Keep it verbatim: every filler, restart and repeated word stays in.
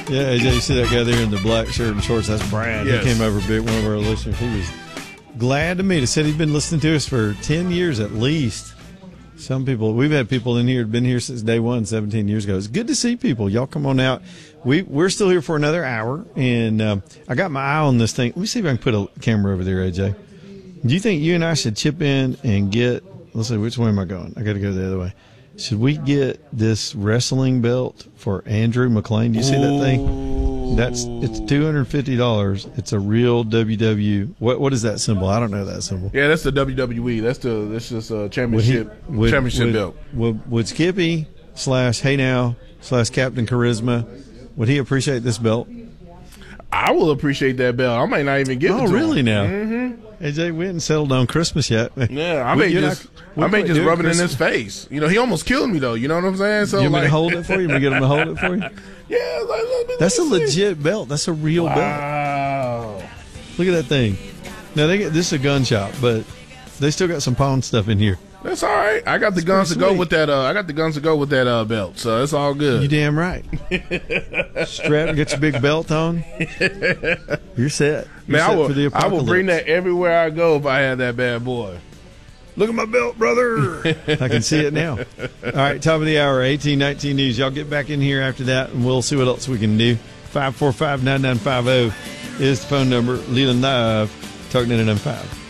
Yeah, A J, you see that guy there in the black shirt and shorts? That's Brad. Yes. He came over big, one of our listeners. He was glad to meet us. Said he'd been listening to us for ten years at least. Some people, we've had people in here who've been here since day one, seventeen years ago. It's good to see people. Y'all come on out. We, we're still here for another hour, and um, I got my eye on this thing. Let me see if I can put a camera over there, A J. Do you think you and I should chip in and get, let's see, which way am I going? I got to go the other way. Should we get this wrestling belt for Andrew McLean? Do you see that thing? That's it's two hundred fifty dollars. It's a real W W. What what is that symbol? I don't know that symbol. Yeah, that's the W W E. That's the that's just a championship Would he, would, championship would, belt. Would, would Skippy slash Hey Now slash Captain Charisma, would he appreciate this belt? I will appreciate that belt. I might not even get it. Oh, to really? him. Now, Mm-hmm. A J, we hadn't settled on Christmas yet. Yeah, I We- may you and just we I may might just do rub it in Christmas. his face. You know, he almost killed me though. You know what I'm saying? So You want me like, to hold it for you? We get him to hold it for you? yeah, like, let me, That's a let me see. legit belt. That's a real belt. Wow. Look at that thing. Now they get this is a gun shop, but they still got some pawn stuff in here. That's all right. I got the That's guns to pretty go sweet. with that. Uh, I got the guns to go with that uh, belt, so it's all good. You damn right. Strap, get your big belt on. You're set. You're Man, I set will. for the I will bring apocalypse. that everywhere I go if I had that bad boy. Look at my belt, brother. I can see it now. All right, top of the hour, eighteen nineteen News. Y'all get back in here after that, and we'll see what else we can do. five four five, nine nine five zero is the phone number. Leland Live, Talk nine nine five.